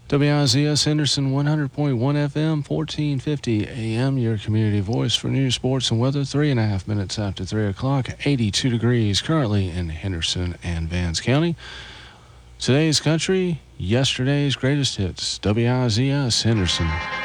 WIZS Henderson 100.1 FM, 1450 AM, your community voice for news, sports, and weather. 3.5 minutes after 3 o'clock, 82 degrees currently in Henderson and Vance County. Today's country, yesterday's greatest hits. WIZS Henderson.